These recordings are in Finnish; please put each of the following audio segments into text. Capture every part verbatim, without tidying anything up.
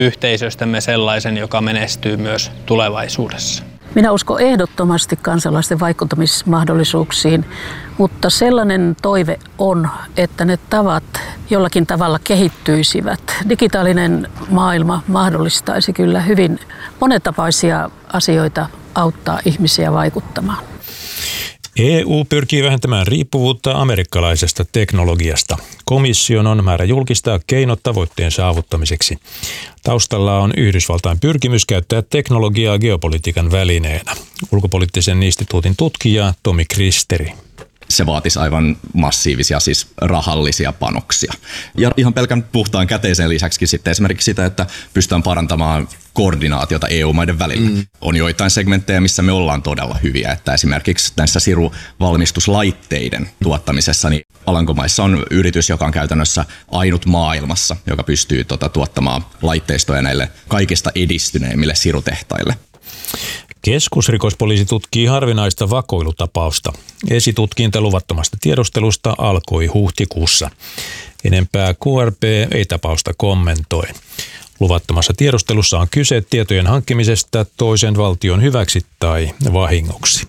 yhteisöstämme sellaisen, joka menestyy myös tulevaisuudessa. Minä uskon ehdottomasti kansalaisten vaikuttamismahdollisuuksiin, mutta sellainen toive on, että ne tavat jollakin tavalla kehittyisivät. Digitaalinen maailma mahdollistaisi kyllä hyvin monentapaisia asioita auttaa ihmisiä vaikuttamaan. E U pyrkii vähentämään riippuvuutta amerikkalaisesta teknologiasta. Komission on määrä julkistaa keinot tavoitteen saavuttamiseksi. Taustalla on Yhdysvaltain pyrkimys käyttää teknologiaa geopolitiikan välineenä. Ulkopoliittisen instituutin tutkija Tomi Kristeri. Se vaatisi aivan massiivisia, siis rahallisia panoksia. Ja ihan pelkän puhtaan käteisen lisäksi sitten esimerkiksi sitä, että pystytään parantamaan koordinaatiota E U-maiden välillä. Mm. On joitain segmenttejä, missä me ollaan todella hyviä, että esimerkiksi näissä siruvalmistuslaitteiden tuottamisessa, niin Alankomaissa on yritys, joka on käytännössä ainut maailmassa, joka pystyy tuota, tuottamaan laitteistoja näille kaikista edistyneimmille sirutehtaille. Keskusrikospoliisi tutkii harvinaista vakoilutapausta. Esitutkinta luvattomasta tiedustelusta alkoi huhtikuussa. Enempää K R P ei tapausta kommentoi. Luvattomassa tiedustelussa on kyse tietojen hankkimisesta toisen valtion hyväksi tai vahingoksi.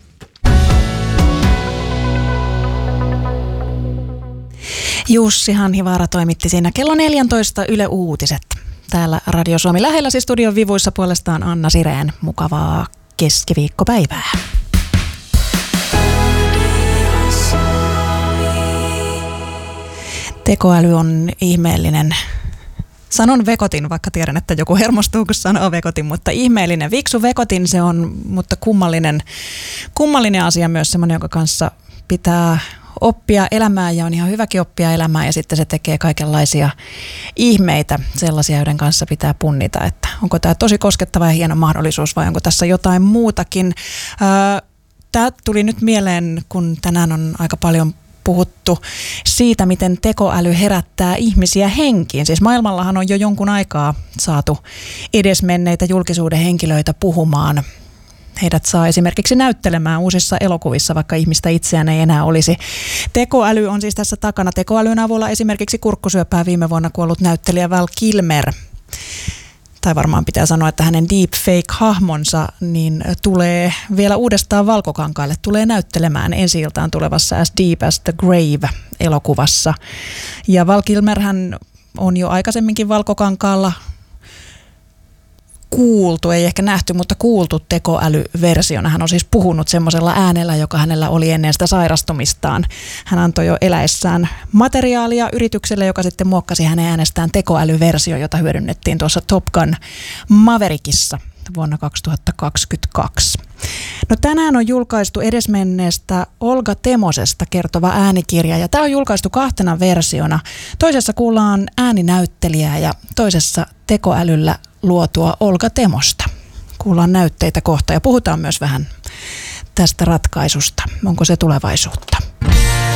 Jussi Hanhivaara toimitti siinä kello neljätoista Yle Uutiset. Täällä Radio Suomi Lähelläsi studion vivuissa puolestaan Anna Sireen. Mukavaa keskiviikkopäivää. Tekoäly on ihmeellinen. Sanon vekotin, vaikka tiedän, että joku hermostuu, kun sanoo vekotin, mutta ihmeellinen. Viksu vekotin se on, mutta kummallinen, kummallinen asia myös semmoinen, jonka kanssa pitää oppia elämää ja on ihan hyväkin oppia elämää ja sitten se tekee kaikenlaisia ihmeitä, sellaisia, joiden kanssa pitää punnita, että onko tämä tosi koskettava ja hieno mahdollisuus vai onko tässä jotain muutakin. Tämä tuli nyt mieleen, kun tänään on aika paljon puhuttu siitä, miten tekoäly herättää ihmisiä henkiin. Siis maailmallahan on jo jonkun aikaa saatu edesmenneitä julkisuuden henkilöitä puhumaan. Heidät saa esimerkiksi näyttelemään uusissa elokuvissa, vaikka ihmistä itseään ei enää olisi. Tekoäly on siis tässä takana. Tekoälyn avulla esimerkiksi kurkkusyöpää viime vuonna kuollut näyttelijä Val Kilmer, tai varmaan pitää sanoa, että hänen deepfake-hahmonsa niin tulee vielä uudestaan valkokankaille, tulee näyttelemään ensi-iltaan tulevassa As Deep as the Grave-elokuvassa. Ja Val Kilmerhän on jo aikaisemminkin valkokankaalla kuultu, ei ehkä nähty, mutta kuultu tekoälyversiona. Hän on siis puhunut semmoisella äänellä, joka hänellä oli ennen sitä sairastumistaan. Hän antoi jo eläessään materiaalia yritykselle, joka sitten muokkasi hänen äänestään tekoälyversio, jota hyödynnettiin tuossa Top Gun Maverickissa vuonna kaksituhattakaksikymmentäkaksi. No tänään on julkaistu edesmenneestä Olga Temosesta kertova äänikirja ja tämä on julkaistu kahtena versiona. Toisessa kuullaan ääninäyttelijää ja toisessa tekoälyllä luotua Olga Temosta. Kuullaan näytteitä kohta ja puhutaan myös vähän tästä ratkaisusta. Onko se tulevaisuutta?